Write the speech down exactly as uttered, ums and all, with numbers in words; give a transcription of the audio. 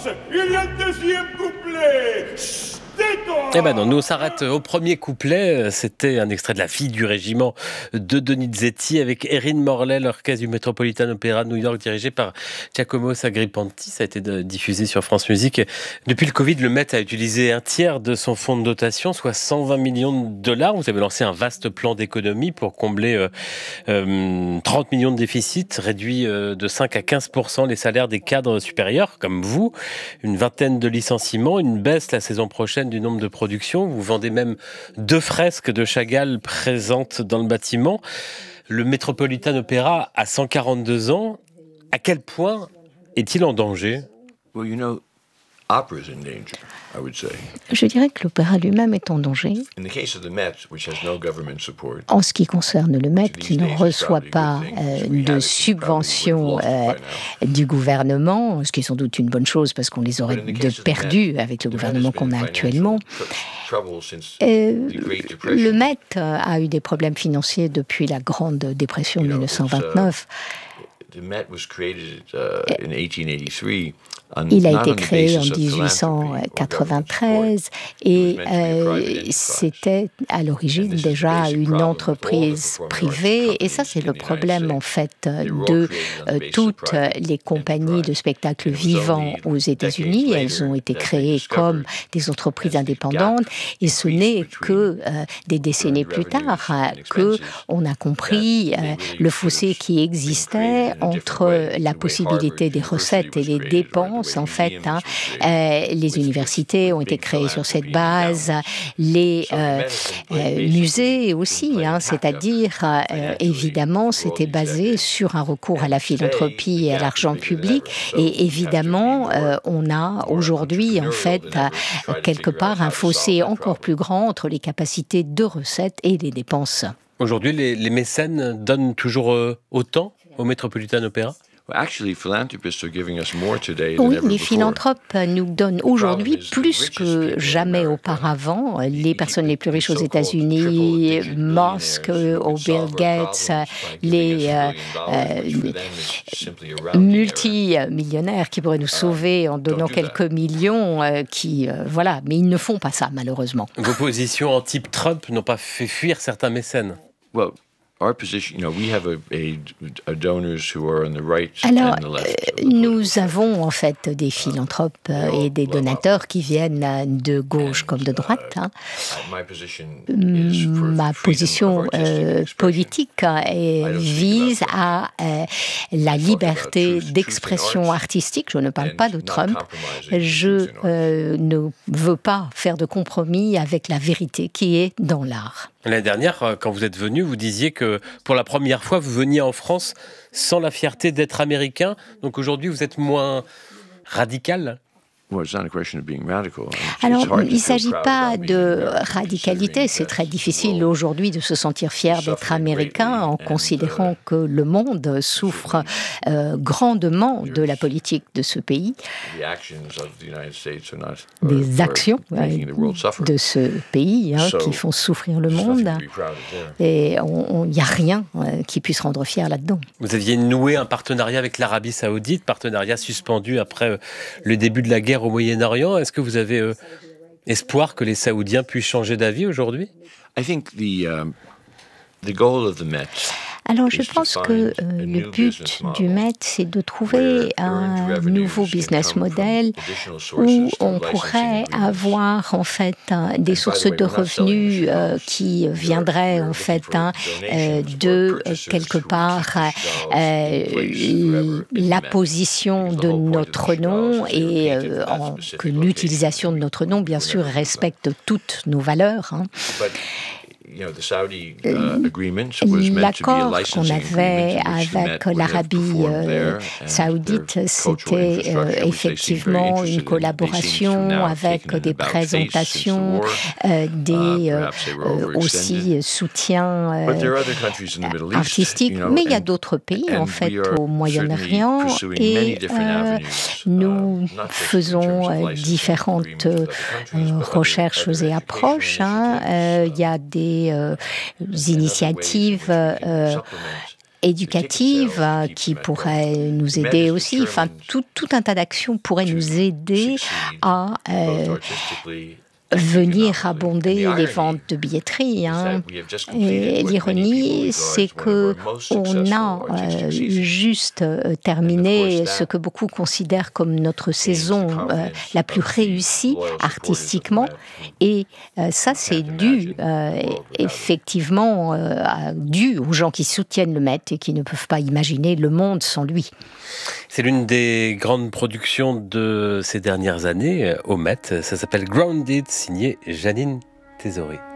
silence! Il y a le deuxième couplet! Chut, tais-toi! Eh ben non, nous on s'arrête au premier couplet. C'était un extrait de La fille du régiment de Donizetti avec Erin Morley, l'orchestre du Metropolitan Opera de New York dirigé par Giacomo Sagripanti. Ça a été diffusé sur France Musique. Depuis le Covid, le Met a utilisé un tiers de son fonds de dotation, soit cent vingt millions de dollars. Vous avez lancé un vaste plan d'économie pour combler euh, euh, trente millions de déficits, réduit euh, de cinq à quinze pour cent les salaires des cadres supérieurs, comme vous, une vingtaine de licenciements, une baisse la saison prochaine du nombre de productions. Vous vendez même deux fresques de Chagall présentes dans le bâtiment. Le Metropolitan Opera a cent quarante-deux ans. À quel point est-il en danger ? Well, you know, opera is in danger, I would say. Je dirais que l'opéra lui-même est en danger. In the case of the Met, which has no government support, En ce qui concerne le Met, qui ne reçoit pas euh, de subventions euh, du gouvernement, ce qui est sans doute une bonne chose parce qu'on les aurait de perdus avec le gouvernement qu'on a actuellement. Euh, le Met a eu des problèmes financiers depuis la Grande Dépression de dix-neuf cent vingt-neuf. The Met was created uh, in eighteen eighty-three. Il a été créé en dix-huit cent quatre-vingt-treize et euh, c'était à l'origine déjà une entreprise privée. Et ça, c'est le problème en fait de euh, toutes les compagnies de spectacles vivants aux États-Unis. Elles ont été créées comme des entreprises indépendantes et ce n'est que euh, des décennies plus tard hein, que on a compris euh, le fossé qui existait entre la possibilité des recettes et les dépenses. En fait, hein, euh, les universités ont été créées sur cette base, les euh, euh, musées aussi, hein, c'est-à-dire, euh, évidemment, c'était basé sur un recours à la philanthropie et à l'argent public. Et évidemment, euh, on a aujourd'hui, en fait, euh, quelque part, un fossé encore plus grand entre les capacités de recettes et les dépenses. Aujourd'hui, les, les mécènes donnent toujours euh, autant au Metropolitan Opera ? Oui, les philanthropes nous donnent aujourd'hui plus que jamais auparavant. Les personnes les plus riches aux États-Unis, Musk, au Bill Gates, les euh, euh, multimillionnaires qui pourraient nous sauver en donnant quelques millions, euh, qui, euh, voilà, mais ils ne font pas ça malheureusement. Vos positions en type Trump n'ont pas fait fuir certains mécènes. Well, our position, you know, we have a, a, a donors who are on the right Alors, and the left. euh, nous avons en fait des philanthropes euh, et des donateurs qui viennent de gauche comme de droite. Hein. Ma position euh, politique euh, vise à euh, la liberté d'expression artistique. Je ne parle pas de Trump. Je euh, ne veux pas faire de compromis avec la vérité qui est dans l'art. L'année dernière, quand vous êtes venu, vous disiez que pour la première fois, vous veniez en France sans la fierté d'être américain. Donc aujourd'hui, vous êtes moins radical. Alors, il ne s'agit pas de radicalité. C'est très difficile aujourd'hui de se sentir fier d'être américain en considérant que le monde souffre euh, grandement de la politique de ce pays, des actions euh, de ce pays hein, qui font souffrir le monde. Et il n'y a rien euh, qui puisse rendre fier là-dedans. Vous aviez noué un partenariat avec l'Arabie Saoudite, partenariat suspendu après euh, le début de la guerre au Moyen-Orient. Est-ce que vous avez euh, espoir que les Saoudiens puissent changer d'avis aujourd'hui ? I think the, um, the goal of the Met Alors, je pense que euh, le but du Met, c'est de trouver un nouveau business model où on pourrait avoir en fait hein, des sources de revenus euh, qui viendraient en fait hein, euh, de euh, quelque part euh, la position de notre nom et euh, en, que l'utilisation de notre nom, bien sûr, respecte toutes nos valeurs. Hein. L'accord qu'on avait avec l'Arabie euh, saoudite, c'était euh, effectivement une collaboration avec des présentations, euh, des euh, euh, aussi soutiens euh, artistiques. Mais il y a d'autres pays, en fait, au Moyen-Orient, et euh, nous faisons euh, différentes euh, recherches et approches. Hein. Euh, il y a des Euh, initiatives euh, éducatives euh, qui pourraient nous aider aussi. Enfin, tout, tout un tas d'actions pourraient nous aider à euh, venir abonder les ventes de billetterie. Hein. Et l'ironie, c'est que on a euh, juste euh, terminé ce que beaucoup considèrent comme notre saison euh, la plus réussie artistiquement. Et euh, ça, c'est dû, euh, effectivement, euh, dû aux gens qui soutiennent le Met et qui ne peuvent pas imaginer le monde sans lui. C'est l'une des grandes productions de ces dernières années au Met. Ça s'appelle Grounded, signé Janine Tesori.